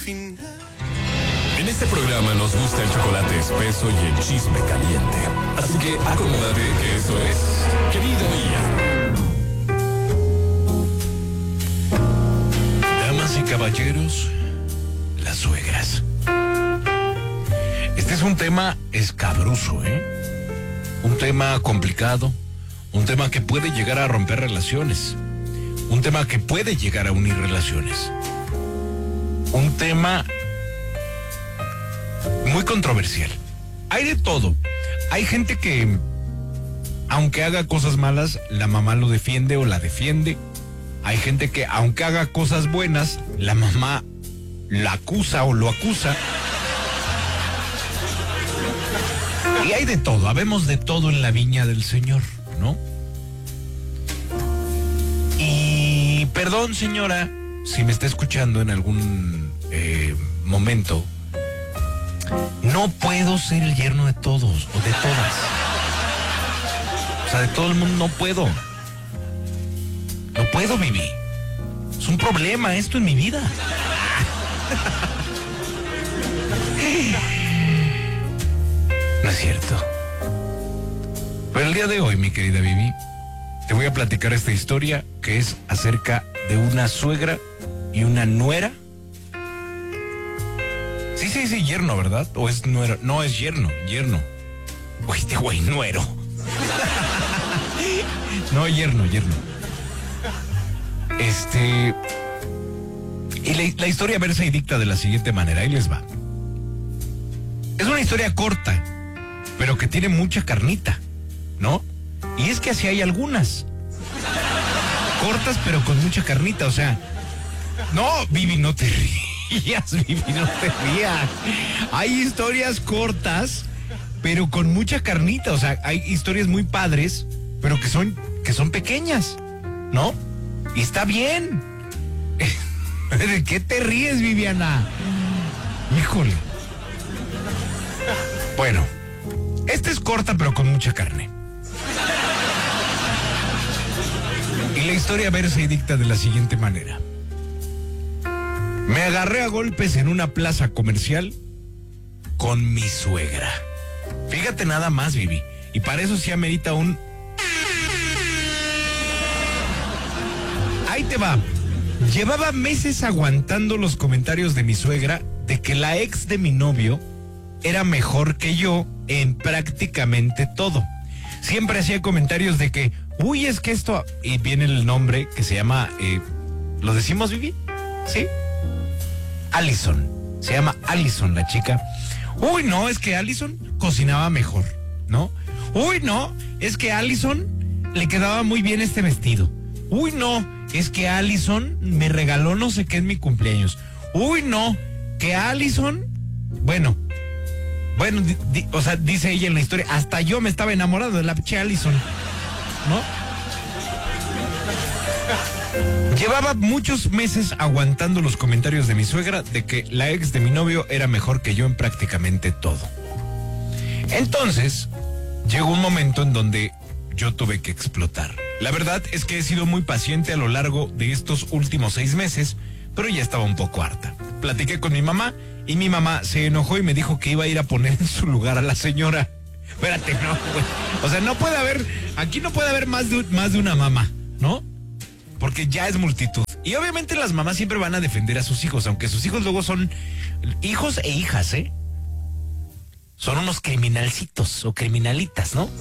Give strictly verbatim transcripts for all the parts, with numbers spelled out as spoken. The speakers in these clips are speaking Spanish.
final. En este programa nos gusta el chocolate espeso y el chisme caliente. Así que acomódate que eso es Querido Ian. Damas y caballeros, las suegras. Este es un tema escabroso, ¿eh? Un tema complicado, un tema que puede llegar a romper relaciones, un tema que puede llegar a unir relaciones, un tema muy controversial. Hay de todo. Hay gente que, aunque haga cosas malas, la mamá lo defiende o la defiende. Hay gente que, aunque haga cosas buenas, la mamá la acusa o lo acusa. Y hay de todo, habemos de todo en la viña del Señor, ¿no? Y perdón, señora, si me está escuchando en algún eh, momento, no puedo ser el yerno de todos o de todas. O sea, de todo el mundo no puedo. No puedo vivir. Es un problema esto en mi vida. No es cierto. Pero el día de hoy, mi querida Vivi, te voy a platicar esta historia que es acerca de una suegra y una nuera. Sí, sí, sí, yerno, ¿verdad? ¿O es nuero? No, es yerno, yerno. Uy, este güey, nuero. No, yerno, yerno. Este... Y la, la historia versa y dicta de la siguiente manera, ahí les va. Es una historia corta, pero que tiene mucha carnita, ¿no? Y es que así hay algunas. Cortas, pero con mucha carnita, o sea... No, Vivi, no te rías, Vivi, no te rías. Hay historias cortas, pero con mucha carnita, o sea, hay historias muy padres, pero que son, que son pequeñas, ¿no? Y está bien. ¿De qué te ríes, Viviana? Híjole. Bueno, esta es corta, pero con mucha carne. Y la historia versa y dicta de la siguiente manera. Me agarré a golpes en una plaza comercial con mi suegra. Fíjate nada más, Vivi. Y para eso sí amerita un... Ahí te va. Llevaba meses aguantando los comentarios de mi suegra de que la ex de mi novio era mejor que yo en prácticamente todo. Siempre hacía comentarios de que, uy, es que esto... Y viene el nombre que se llama... Eh, ¿Lo decimos, Vivi? ¿Sí? Allison. Se llama Allison la chica. Uy, no, es que Allison cocinaba mejor, ¿no? Uy, no, es que Allison le quedaba muy bien este vestido. Uy, no, es que Allison me regaló no sé qué en mi cumpleaños. Uy, no, que Allison... Bueno... Bueno, di, di, o sea, dice ella en la historia, hasta yo me estaba enamorado de la che Allison, ¿no? Llevaba muchos meses aguantando los comentarios de mi suegra de que la ex de mi novio era mejor que yo en prácticamente todo. Entonces, llegó un momento en donde yo tuve que explotar. La verdad es que he sido muy paciente a lo largo de estos últimos seis meses, pero ya estaba un poco harta. Platiqué con mi mamá y mi mamá se enojó y me dijo que iba a ir a poner en su lugar a la señora. Espérate, no, güey. O sea, no puede haber, aquí no puede haber más de, más de una mamá, ¿no? Porque ya es multitud. Y obviamente las mamás siempre van a defender a sus hijos, aunque sus hijos luego son hijos e hijas, ¿eh? Son unos criminalcitos o criminalitas, ¿no?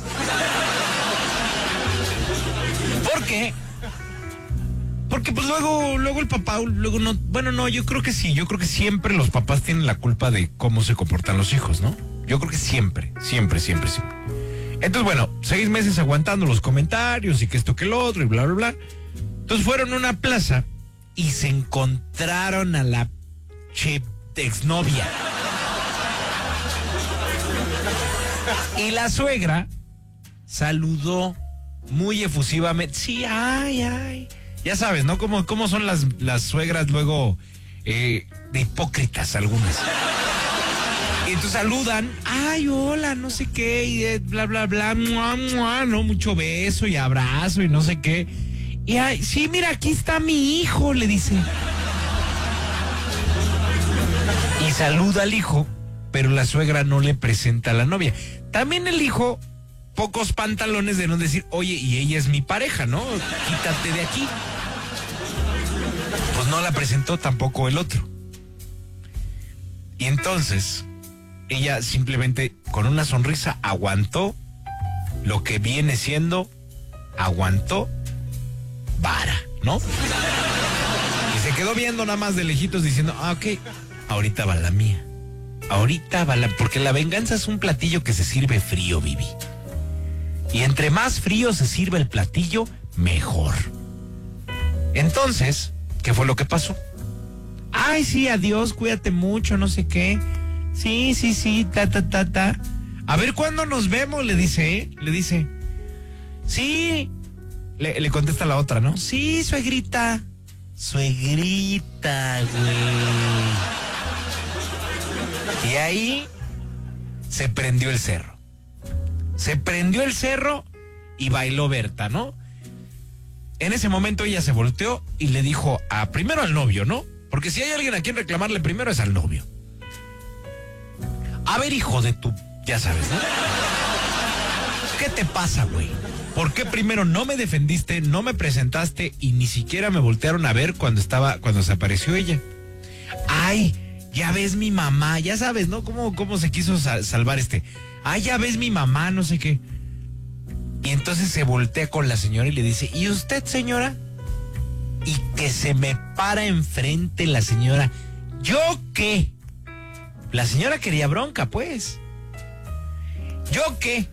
¿Por qué? Porque pues luego, luego el papá, luego no, bueno, no, yo creo que sí, yo creo que siempre los papás tienen la culpa de cómo se comportan los hijos, ¿no? Yo creo que siempre, siempre, siempre, siempre. Entonces, bueno, seis meses aguantando los comentarios y que esto que lo otro y bla, bla, bla. Entonces fueron a una plaza y se encontraron a la che exnovia. Y la suegra saludó muy efusivamente. Sí, ay, ay. Ya sabes, ¿no? Cómo, cómo son las, las suegras luego eh, de hipócritas algunas. Y entonces saludan, ay, hola, no sé qué, y eh, bla, bla, bla, mua, mua, no, mucho beso y abrazo y no sé qué. Y ay, sí, mira, aquí está mi hijo, le dice. saluda al hijo, pero la suegra no le presenta a la novia. También el hijo, pocos pantalones de no decir, oye, y ella es mi pareja, ¿no? Quítate de aquí. Pues no la presentó tampoco el otro. Y entonces, ella simplemente con una sonrisa aguantó lo que viene siendo, aguantó vara, ¿no? Y se quedó viendo nada más de lejitos diciendo, ah, ok, ahorita va la mía. Ahorita va la... Porque la venganza es un platillo que se sirve frío, Vivi. Y entre más frío se sirve el platillo, mejor. Entonces, ¿qué fue lo que pasó? Ay, sí, adiós, cuídate mucho, no sé qué. Sí, sí, sí, ta, ta, ta, ta. A ver cuándo nos vemos, le dice, ¿eh? Le dice. Sí. Le, le contesta la otra, ¿no? Sí, suegrita. Suegrita, güey. Y ahí se prendió el cerro. Se prendió el cerro y bailó Berta, ¿no? En ese momento ella se volteó y le dijo a primero al novio, ¿no? Porque si hay alguien a quien reclamarle primero es al novio. A ver, hijo de tu... Ya sabes, ¿no? ¿Qué te pasa, güey? ¿Por qué primero no me defendiste, no me presentaste y ni siquiera me voltearon a ver cuando estaba, cuando se apareció ella? Ay, ya ves mi mamá, ya sabes, ¿no? ¿Cómo, cómo se quiso sal- salvar este? Ay, ya ves mi mamá, no sé qué. Y entonces se voltea con la señora y le dice, ¿y usted, señora? Y que se me para enfrente la señora. ¿Yo qué? La señora quería bronca, pues. ¿Yo qué?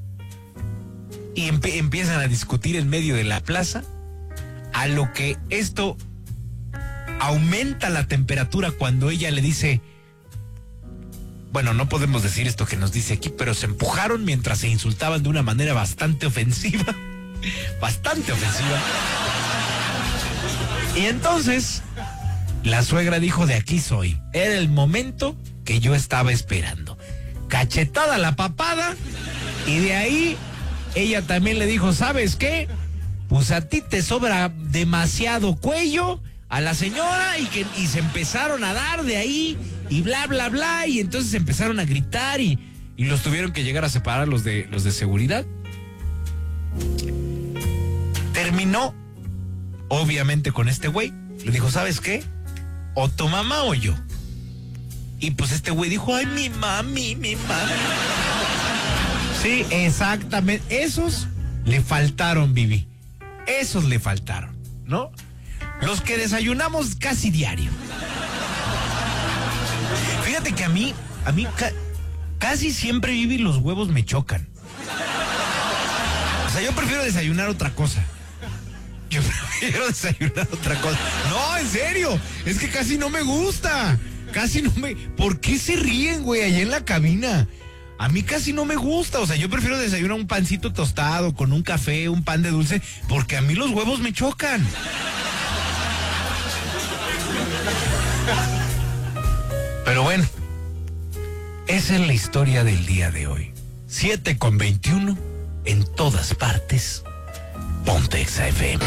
Y empe- empiezan a discutir en medio de la plaza, a lo que esto aumenta la temperatura cuando ella le dice, bueno, no podemos decir esto que nos dice aquí, pero se empujaron mientras se insultaban de una manera bastante ofensiva, bastante ofensiva. Y entonces, la suegra dijo, de aquí soy. Era el momento que yo estaba esperando. Cachetada la papada, y de ahí ella también le dijo, ¿sabes qué? Pues a ti te sobra demasiado cuello a la señora, y que y se empezaron a dar de ahí y bla bla bla, y entonces empezaron a gritar y, y los tuvieron que llegar a separar los de los de seguridad. Terminó obviamente con este güey. Le dijo, ¿sabes qué? O tu mamá o yo. Y pues este güey dijo, ay, mi mami, mi mami. Sí, exactamente. Esos le faltaron, Vivi. Esos le faltaron, ¿no? Los que desayunamos casi diario. Fíjate que a mí, a mí ca- casi siempre, Vivi, los huevos me chocan. O sea, yo prefiero desayunar otra cosa. Yo prefiero desayunar otra cosa. No, en serio, es que casi no me gusta. Casi no me... ¿Por qué se ríen, güey, allá en la cabina? A mí casi no me gusta, o sea, yo prefiero desayunar un pancito tostado con un café, un pan de dulce, porque a mí los huevos me chocan. Pero bueno, esa es la historia del día de hoy. siete con veintiuno, en todas partes, Ponte Exa F M.